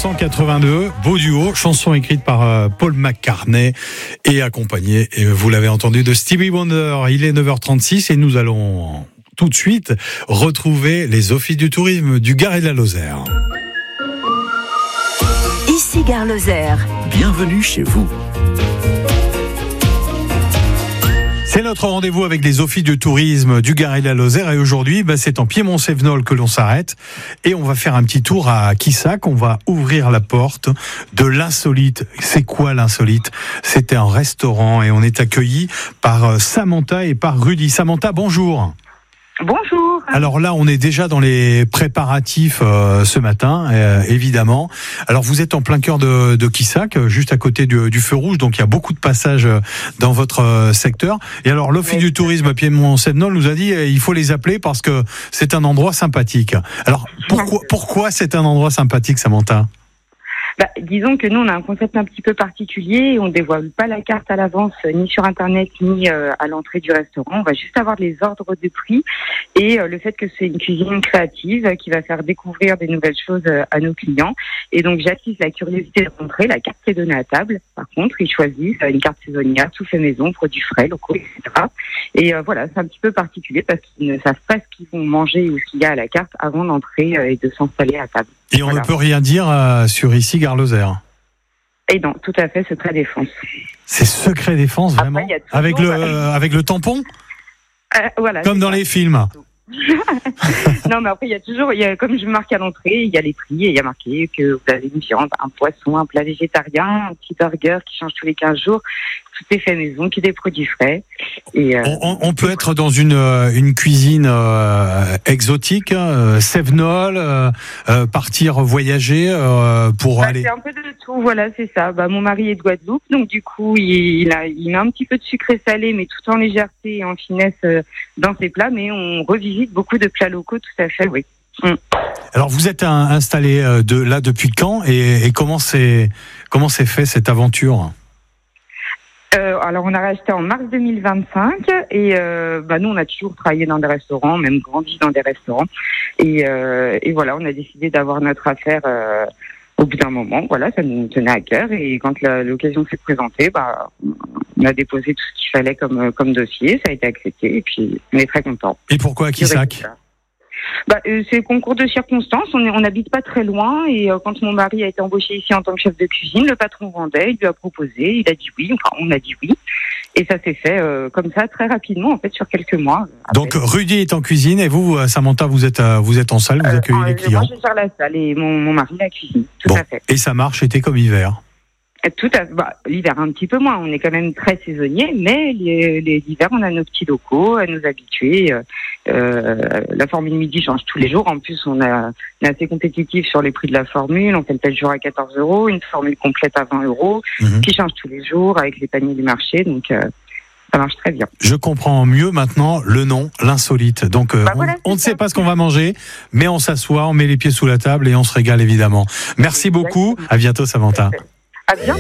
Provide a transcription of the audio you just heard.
1982, beau duo, chanson écrite par Paul McCartney et accompagnée, et vous l'avez entendu, de Stevie Wonder. Il est 9h36 et nous allons tout de suite retrouver les offices du tourisme du Gard et de la Lozère. Ici Gare Lozère. Bienvenue chez vous. C'est notre rendez-vous avec les offices du tourisme du Gard et de la Lozère, et aujourd'hui, c'est en Piémont-Sévenol que l'on s'arrête et on va faire un petit tour à Quissac. On va ouvrir la porte de l'insolite. C'est quoi l'insolite ? C'était un restaurant et on est accueilli par Samantha et par Rudy. Samantha, bonjour. Bonjour. Alors là, on est déjà dans les préparatifs ce matin, évidemment. Alors vous êtes en plein cœur de Quissac, juste à côté du feu rouge, donc il y a beaucoup de passages dans votre secteur. Et alors l'Office du tourisme Piémont-Sévenol nous a dit il faut les appeler parce que c'est un endroit sympathique. Alors pourquoi c'est un endroit sympathique, Samantha ? Disons que nous, on a un concept un petit peu particulier. On ne dévoile pas la carte à l'avance, ni sur Internet, ni à l'entrée du restaurant. On va juste avoir les ordres de prix et le fait que c'est une cuisine créative qui va faire découvrir des nouvelles choses à nos clients. Et donc, j'attise la curiosité de rentrer. La carte est donnée à table. Par contre, ils choisissent une carte saisonnière, tout fait maison, produits frais, locaux, etc. Et voilà, c'est un petit peu particulier parce qu'ils ne savent pas ce qu'ils vont manger ou ce qu'il y a à la carte avant d'entrer et de s'installer à table. Et on ne peut rien dire sur ici Gare Lozère. Et non, tout à fait, secret défense. C'est secret défense, vraiment. Après, avec le tampon voilà, comme dans les films. Non, mais après, il y a comme je marque à l'entrée, il y a les prix et il y a marqué que vous avez une viande, un poisson, un plat végétarien, un petit burger qui change tous les 15 jours. Tout est fait maison, qui des produits frais. Et, on peut être dans une cuisine exotique, Sévenol, partir voyager pour aller. C'est un peu de tout, voilà, c'est ça. Mon mari est de Guadeloupe, donc du coup, il met un petit peu de sucre et salé, mais tout en légèreté et en finesse dans ses plats. Mais on revisite beaucoup de plats locaux, tout à fait, oui. Alors, vous êtes installé là depuis quand et comment s'est fait cette aventure ? Alors, on a racheté en mars 2025 et nous, on a toujours travaillé dans des restaurants, même grandi dans des restaurants. Et voilà, on a décidé d'avoir notre affaire au bout d'un moment. Voilà, ça nous tenait à cœur. Et quand l'occasion s'est présentée, on a déposé tout ce qu'il fallait comme dossier. Ça a été accepté et puis on est très contents. Et pourquoi à Quissac ? C'est concours de circonstances. On n'habite pas très loin et quand mon mari a été embauché ici en tant que chef de cuisine, le patron vendait, il lui a proposé, il a dit oui, on a dit oui. Et ça s'est fait comme ça très rapidement, en fait, sur quelques mois. Après. Donc Rudy est en cuisine et vous, Samantha, vous êtes en salle, vous accueillez les clients. Moi, je gère la salle et mon mari la cuisine. Tout à fait. Et ça marche été comme hiver. Tout à fait. L'hiver un petit peu moins. On est quand même très saisonnier, mais l'hiver on a nos petits locaux à nous habituer. La formule midi change tous les jours. En plus, on est assez compétitif sur les prix de la formule. On fait le tel jour à 14 €, une formule complète à 20 € qui change tous les jours avec les paniers du marché. Donc ça marche très bien. Je comprends mieux maintenant le nom, l'insolite. Donc on ne sait pas ce qu'on va manger, mais on s'assoit, on met les pieds sous la table et on se régale évidemment. Merci beaucoup. À bientôt, Samantha. À bientôt.